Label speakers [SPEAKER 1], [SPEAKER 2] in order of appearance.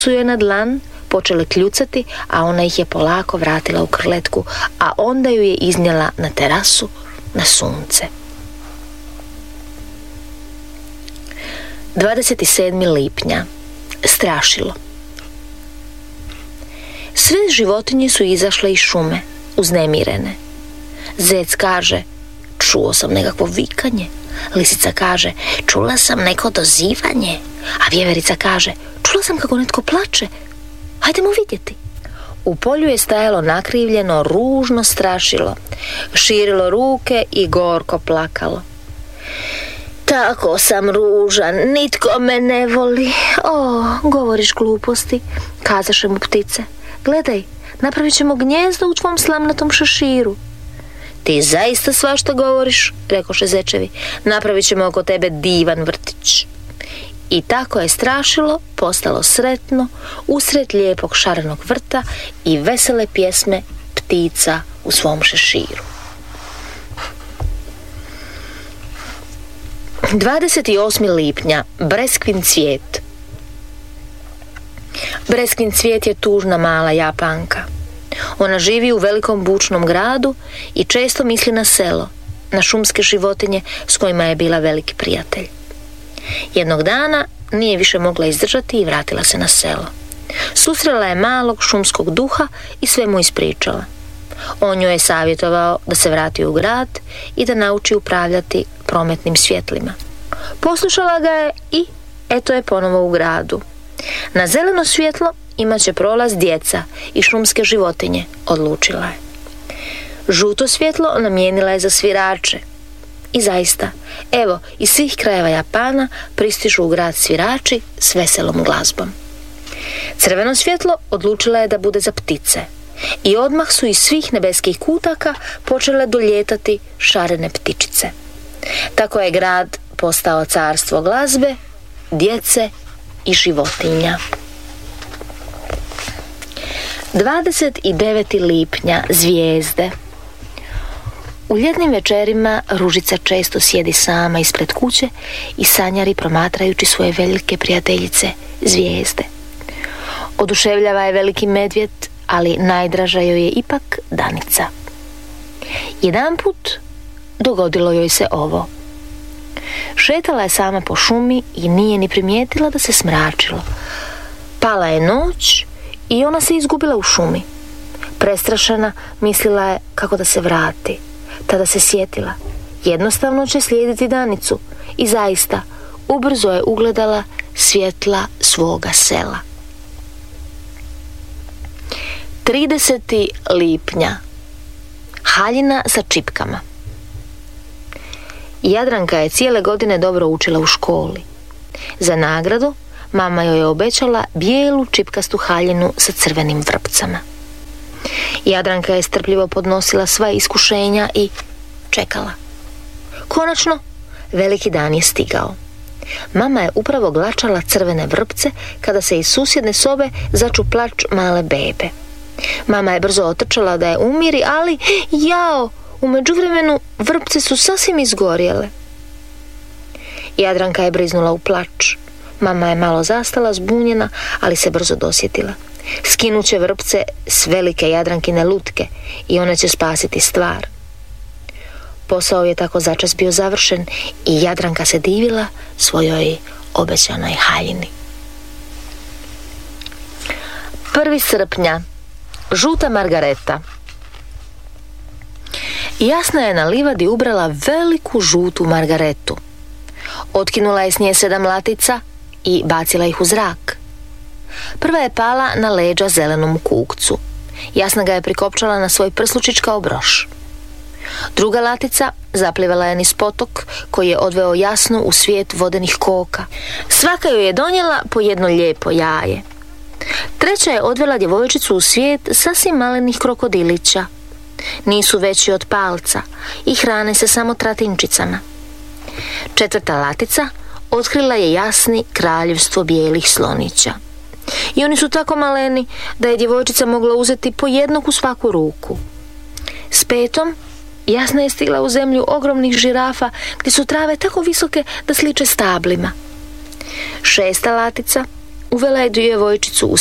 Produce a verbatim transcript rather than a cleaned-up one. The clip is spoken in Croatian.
[SPEAKER 1] su joj na dlan počele kljucati, a ona ih je polako vratila u krletku, a onda ju je iznijela na terasu na sunce. dvadeset sedmog lipnja. Strašilo. Sve životinje su izašle iz šume, uznemirene. Zec kaže, čuo sam nekakvo vikanje. Lisica kaže, čula sam neko dozivanje. A vjeverica kaže, čula sam kako netko plače. Hajdemo vidjeti. U polju je stajalo nakrivljeno, ružno strašilo. Širilo ruke i gorko plakalo. Tako sam ružan, nitko me ne voli. O, govoriš gluposti, kazaše mu ptice. Gledaj, napravit ćemo gnjezdo u tvom slamnatom šeširu. Ti zaista svašta govoriš, rekoše zečevi. Napravit ćemo oko tebe divan vrtić. I tako je strašilo postalo sretno usred lijepog šarenog vrta i vesele pjesme ptica u svom šeširu. dvadeset osmog lipnja. Breskvin cvijet. Breskvin cvijet je tužna mala Japanka. Ona živi u velikom bučnom gradu i često misli na selo, na šumske životinje s kojima je bila veliki prijatelj. Jednog dana nije više mogla izdržati i vratila se na selo. Susrela je malog šumskog duha i sve mu ispričala. On joj je savjetovao da se vrati u grad i da nauči upravljati prometnim svjetlima. Poslušala ga je i eto je ponovo u gradu. Na zeleno svjetlo imat će prolaz djeca i šumske životinje, odlučila je. Žuto svjetlo namijenila je za svirače. I zaista, evo, iz svih krajeva Japana pristižu u grad svirači s veselom glazbom. Crveno svjetlo odlučila je da bude za ptice. I odmah su iz svih nebeskih kutaka počele doljetati šarene ptičice. Tako je grad postao carstvo glazbe, djece i životinja. dvadeset devetog lipnja. Zvijezde. U ljetnim večerima Ružica često sjedi sama ispred kuće i sanjari promatrajući svoje velike prijateljice, zvijezde. Oduševljava je veliki medvjed, ali najdraža joj je ipak Danica. Jedanput dogodilo joj se ovo. Šetala je sama po šumi i nije ni primijetila da se smračilo. Pala je noć i ona se izgubila u šumi. Prestrašena mislila je kako da se vrati. Tada se sjetila. Jednostavno će slijediti Danicu i zaista ubrzo je ugledala svjetla svoga sela. tridesetog lipnja. Haljina sa čipkama. Jadranka je cijele godine dobro učila u školi. Za nagradu mama joj je obećala bijelu čipkastu haljinu sa crvenim vrpcama. Jadranka je strpljivo podnosila sva iskušenja i čekala. Konačno, veliki dan je stigao. Mama je upravo glačala crvene vrpce kada se iz susjedne sobe začu plač male bebe. Mama je brzo otrčala da je umiri, ali jao, u međuvremenu vrpce su sasvim izgorjele. Jadranka je briznula u plač. Mama je malo zastala, zbunjena, ali se brzo dosjetila. Skinut će vrpce s velike Jadrankine lutke i ona će spasiti stvar. Posao je tako začas bio završen i Jadranka se divila svojoj obećanoj haljini. prvog srpnja. Žuta margareta. Jasna je na livadi ubrala veliku žutu margaretu. Otkinula je s nje sedam latica i bacila ih u zrak. Prva je pala na leđa zelenom kukcu. Jasna ga je prikopčala na svoj prslučić kao broš. Druga latica zaplivala je niz potok koji je odveo Jasnu u svijet vodenih koka. Svaka joj je donijela po jedno lijepo jaje. Treća je odvela djevojčicu u svijet sasvim malenih krokodilića. Nisu veći od palca i hrane se samo tratinčicama. Četvrta latica otkrila je Jasni kraljevstvo bijelih slonića. I oni su tako maleni da je djevojčica mogla uzeti po jednog u svaku ruku. S petom Jasna je stigla u zemlju ogromnih žirafa gdje su trave tako visoke da sliče stablima. Šesta latica Uvela je djevojčicu u